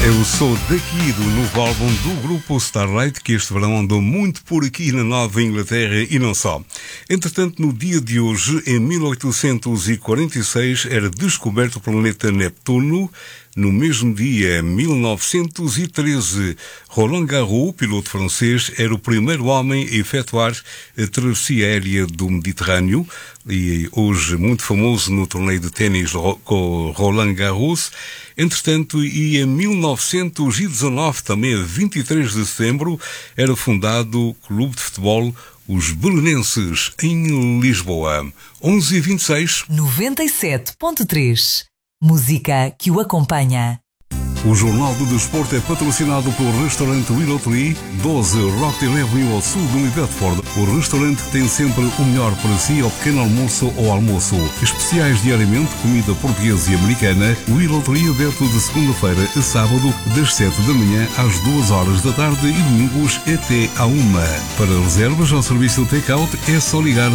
Eu sou daqui do novo álbum do grupo Starlight, que este verão andou muito por aqui na Nova Inglaterra e não só. Entretanto, no dia de hoje, em 1846, era descoberto o planeta Neptuno. No mesmo dia, 1913, Roland Garros, piloto francês, era o primeiro homem a efetuar a travessia aérea do Mediterrâneo e hoje muito famoso no torneio de ténis com Roland Garros. Entretanto, e em 1919, também a 23 de setembro, era fundado o Clube de Futebol Os Belenenses, em Lisboa. 11h26. 97.3. Música que o acompanha. O Jornal do Desporto é patrocinado pelo restaurante Willow Tree, 12 Rockdale Avenue ao sul de Bedford. O restaurante tem sempre o melhor para si ao pequeno almoço ou almoço. Especiais diariamente, comida portuguesa e americana. Willow Tree aberto de segunda-feira a sábado, das 7 da manhã às 2 horas da tarde e domingos até à 1. Para reservas ao serviço take-out é só ligar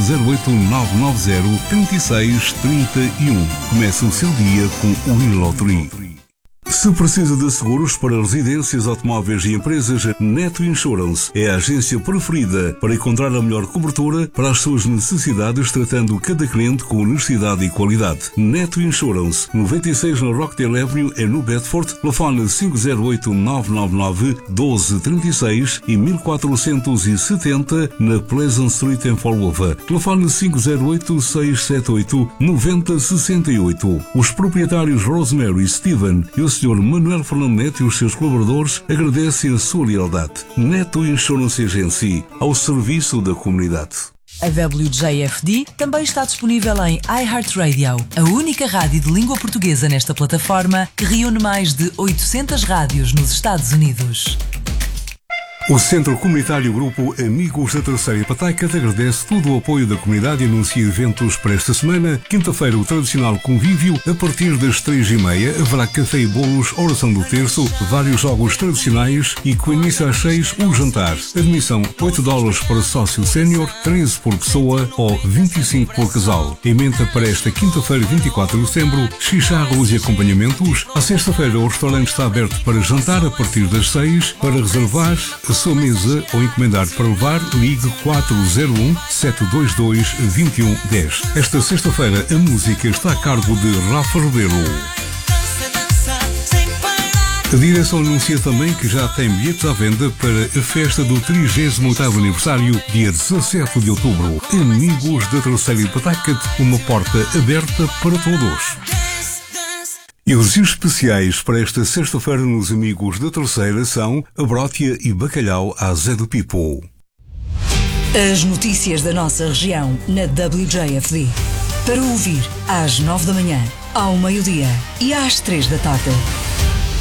508-990-3631. Comece o seu dia com o Willow Tree. Se precisa de seguros para residências, automóveis e empresas, Neto Insurance é a agência preferida para encontrar a melhor cobertura para as suas necessidades, tratando cada cliente com honestidade e qualidade. Neto Insurance, 96 na Rockdale Avenue, no Bedford, telefone 508-999-1236 e 1470 na Pleasant Street em Fall River. Telefone 508-678-9068. Os proprietários Rosemary, Steven e o Sr. Manuel Fernando Neto e os seus colaboradores agradecem a sua lealdade. Neto Insurance Agency, ao serviço da comunidade. A WJFD também está disponível em iHeartRadio, a única rádio de língua portuguesa nesta plataforma que reúne mais de 800 rádios nos Estados Unidos. O Centro Comunitário Grupo Amigos da Terceira Pataica agradece todo o apoio da comunidade e anuncia eventos para esta semana. Quinta-feira, o tradicional convívio. A partir das 3h30 haverá café e bolos, oração do terço, vários jogos tradicionais e com início às 6 o jantar. Admissão $8 para sócio sénior, 13 por pessoa ou 25 por casal. Emenda para esta quinta-feira, 24 de setembro, chicharros e acompanhamentos. À sexta-feira, o restaurante está aberto para jantar a partir das 6. Para reservar a sua mesa ou encomendar para levar, ligue 401-722-2110. Esta sexta-feira a música está a cargo de Rafa Ribeiro. A direção anuncia também que já tem bilhetes à venda para a festa do 38º aniversário, dia 17 de outubro. Amigos da Terceira Pataica, uma porta aberta para todos. E os especiais para esta sexta-feira nos Amigos da Terceira são a brótia e bacalhau à Zé do Pipo. As notícias da nossa região na WJFD. Para ouvir às 9 da manhã, ao meio-dia e às 3 da tarde.